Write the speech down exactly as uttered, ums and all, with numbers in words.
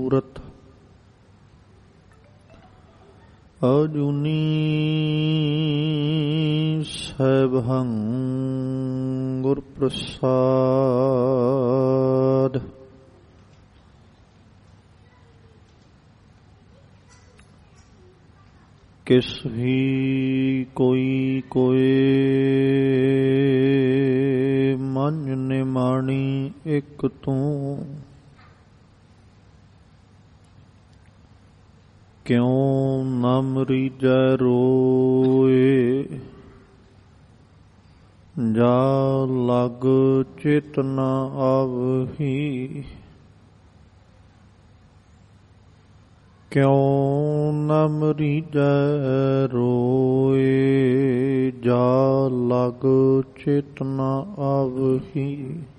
ਮੂਰਤ ਅਜੂਨੀ ਸੈਭੰ ਗੁਰ ਪ੍ਰਸਾਦ। ਕਿਸ ਵੀ ਕੋਈ ਕੋਏ ਮਨ ਨਿਮਾਣੀ ਇੱਕ ਤੂੰ। ਕਿਉ ਨ ਮਰੀਜੈ ਰੋਏ ਜਾ ਲਗ ਚਿਤ ਨ ਆਵਹੀ। ਕਿਉ ਨ ਮਰੀਜੈ ਰੋਏ ਜਾ ਲਗ ਚਿਤ ਨ ਆਵਹੀ।